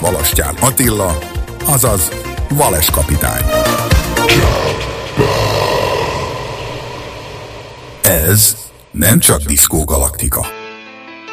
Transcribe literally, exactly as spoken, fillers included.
Balastyán Attila, azaz Vales kapitány. Ez nem csak Diszkó Galaktika.